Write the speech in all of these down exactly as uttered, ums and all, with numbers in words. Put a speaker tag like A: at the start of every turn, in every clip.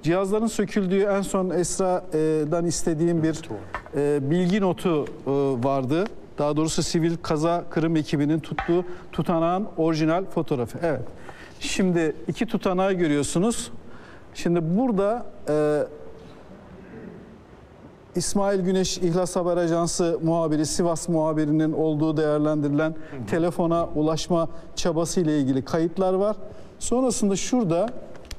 A: Cihazların söküldüğü en son Esra'dan istediğim bir e, bilgi notu e, vardı. Daha doğrusu sivil kaza kırım ekibinin tuttuğu tutanağın orijinal fotoğrafı. Evet. Şimdi iki tutanağı görüyorsunuz. Şimdi burada e, İsmail Güneş İhlas Haber Ajansı muhabiri, Sivas muhabirinin olduğu değerlendirilen telefona ulaşma çabası ile ilgili kayıtlar var. Sonrasında şurada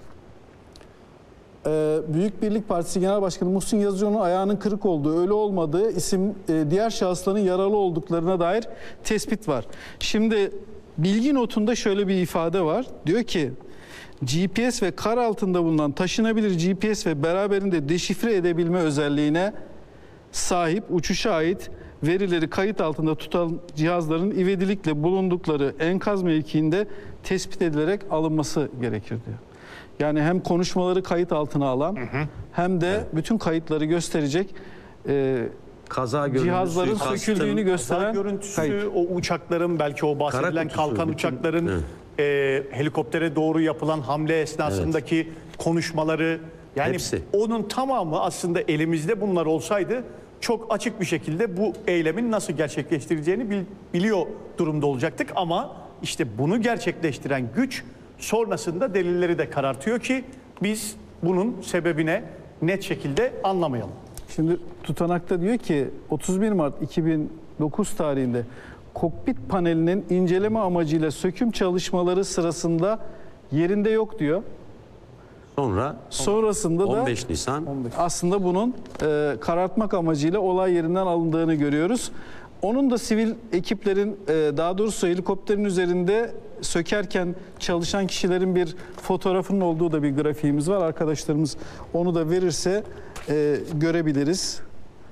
A: e, Büyük Birlik Partisi Genel Başkanı Muhsin Yazıcıoğlu'nun ayağının kırık olduğu, ölü olmadığı, isim e, diğer şahısların yaralı olduklarına dair tespit var. Şimdi bilgi notunda şöyle bir ifade var. Diyor ki G P S ve kar altında bulunan taşınabilir G P S ve beraberinde deşifre edebilme özelliğine sahip uçuşa ait verileri kayıt altında tutan cihazların ivedilikle bulundukları enkaz mevkiinde tespit edilerek alınması gerekir diyor. Yani hem konuşmaları kayıt altına alan hı hı. hem de evet. bütün kayıtları gösterecek e,
B: kaza
A: cihazların söküldüğünü gösteren
C: kaza görüntüsü,
A: kayıt.
C: O uçakların, belki o bahsedilen kalkan bütün, uçakların evet. e, helikoptere doğru yapılan hamle esnasındaki evet. konuşmaları, yani hepsi. Onun tamamı aslında elimizde bunlar olsaydı çok açık bir şekilde bu eylemin nasıl gerçekleştireceğini bil, biliyor durumda olacaktık. Ama işte bunu gerçekleştiren güç sonrasında delilleri de karartıyor ki biz bunun sebebine net şekilde anlamayalım.
A: Şimdi tutanakta diyor ki otuz bir Mart iki bin dokuz tarihinde kokpit panelinin inceleme amacıyla söküm çalışmaları sırasında yerinde yok diyor.
B: Sonra
A: sonrasında
B: on beş Nisan
A: da aslında bunun e, karartmak amacıyla olay yerinden alındığını görüyoruz. Onun da sivil ekiplerin e, daha doğrusu helikopterin üzerinde sökerken çalışan kişilerin bir fotoğrafının olduğu da bir grafiğimiz var. Arkadaşlarımız onu da verirse e, görebiliriz.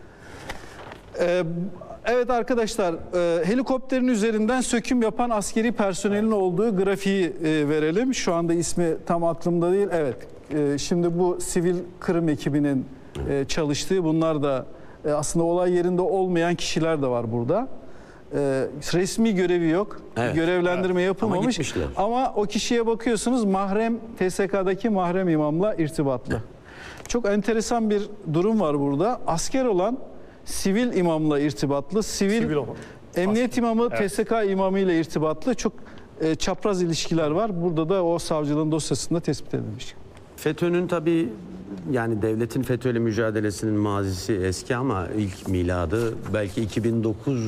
A: E, evet arkadaşlar, e, helikopterin üzerinden söküm yapan askeri personelin olduğu grafiği e, verelim. Şu anda ismi tam aklımda değil. Evet. E, şimdi bu sivil kırım ekibinin e, çalıştığı, bunlar da e, aslında olay yerinde olmayan kişiler de var burada. E, resmi görevi yok. Evet. Görevlendirme evet. yapılmamış. Ama, ama o kişiye bakıyorsunuz, mahrem, T S K'daki mahrem imamla irtibatlı. Evet. Çok enteresan bir durum var burada. Asker olan sivil imamla irtibatlı, sivil, sivil emniyet asker. imamı evet. T S K imamı ile irtibatlı, çok e, çapraz ilişkiler var. Burada da o savcılığın dosyasında tespit edilmiş.
B: FETÖ'nün tabii, yani devletin FETÖ'yle mücadelesinin mazisi eski ama ilk miladı belki iki bin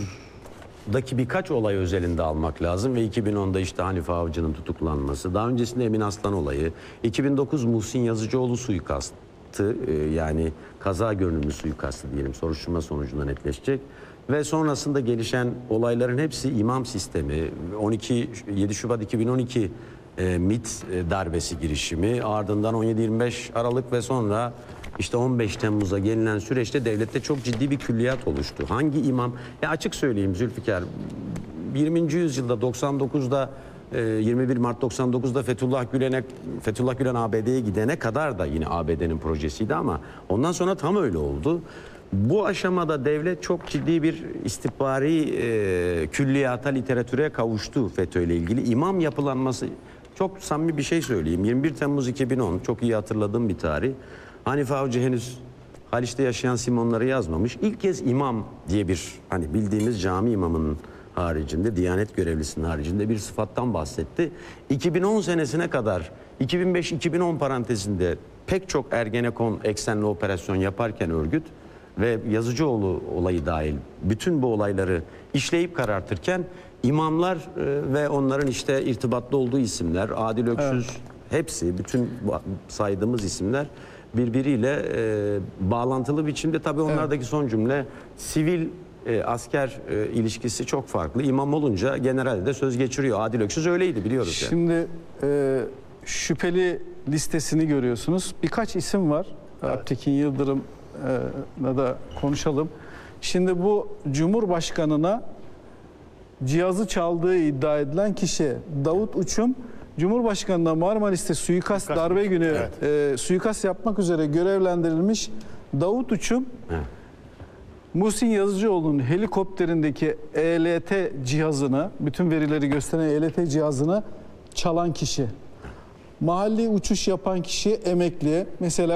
B: dokuzdaki birkaç olay özelinde almak lazım ve iki bin onda işte Hanife Avcı'nın tutuklanması, daha öncesinde Emin Aslan olayı, iki bin dokuz Muhsin Yazıcıoğlu suikastı, yani kaza görünümlü suikastı diyelim, soruşturma sonucunda netleşecek ve sonrasında gelişen olayların hepsi imam sistemi, on iki yedi Şubat iki bin on iki E, MİT e, darbesi girişimi, ardından on yedi yirmi beş Aralık ve sonra işte on beş Temmuz'a gelinen süreçte devlette çok ciddi bir külliyat oluştu. Hangi imam? Ya açık söyleyeyim Zülfikar, yirminci yüzyılda doksan dokuzda e, yirmi bir Mart doksan dokuzda Fethullah Gülen'e Fethullah Gülen A B D'ye gidene kadar da yine A B D'nin projesiydi ama ondan sonra tam öyle oldu. Bu aşamada devlet çok ciddi bir istihbari e, külliyata, literatüre kavuştu FETÖ ile ilgili. İmam yapılanması, çok samimi bir şey söyleyeyim. yirmi bir Temmuz iki bin on, çok iyi hatırladığım bir tarih. Hanife Avcı henüz Haliç'te yaşayan Simonları yazmamış. İlk kez imam diye bir, hani bildiğimiz cami imamının haricinde, Diyanet görevlisinin haricinde bir sıfattan bahsetti. iki bin on senesine kadar, iki bin beş iki bin on parantezinde pek çok Ergenekon eksenli operasyon yaparken örgüt ve Yazıcıoğlu olayı dahil bütün bu olayları işleyip karartırken imamlar e, ve onların işte irtibatlı olduğu isimler, Adil Öksüz, evet. hepsi, bütün saydığımız isimler birbiriyle e, bağlantılı biçimde. Tabii onlardaki evet. son cümle, sivil e, asker e, ilişkisi çok farklı. İmam olunca generalde de söz geçiriyor. Adil Öksüz öyleydi, biliyoruz.
A: Şimdi yani. e, şüpheli listesini görüyorsunuz. Birkaç isim var. Evet. Alptekin Yıldırım'la da konuşalım. Şimdi bu Cumhurbaşkanı'na cihazı çaldığı iddia edilen kişi Davut Uçum, Cumhurbaşkanı'na Marmaris'te suikast, suikast darbe günü evet. e, suikast yapmak üzere görevlendirilmiş Davut Uçum, evet. Muhsin Yazıcıoğlu'nun helikopterindeki E L T cihazını, bütün verileri gösteren E L T cihazını çalan kişi. Mahalli uçuş yapan kişi emekli. Mesela